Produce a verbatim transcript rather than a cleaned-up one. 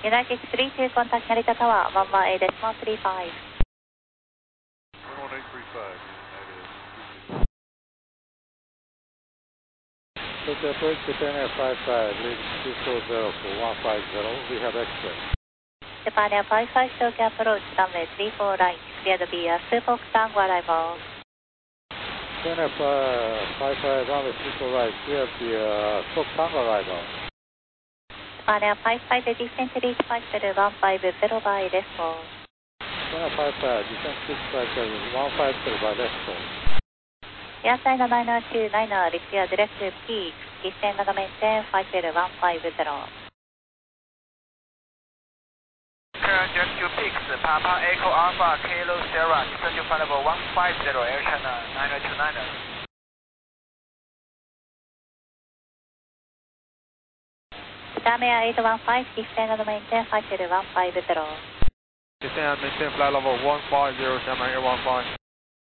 United three two, contact Narita Tower, one one eight decimal three five. one one eight three five, United. Tokyo approach, Japan Air five five, lead two four zero for one five zero, we have exit. Japan Air five five, Tokyo approach, runway three four right, clear to be a Super Tango arrival. Japan Air five five, runway three four right, clear to be a Super Tango arrival. Japan Air five five, descent reach five zero one five zero by decimal. Japan Air five five, descent six five seven one five zero by decimal. Airside niner two niner, repair direct to peak, descend and maintain five zero one five zero. Current direct to peaks, Papa Echo Alpha Kilo Sierra, descend to flight level one five zero, Air China niner two niner. Japan Air eight one five, descend and maintain five zero one five zero. Descend and maintain flight level one five zero, Shanghai Air one five.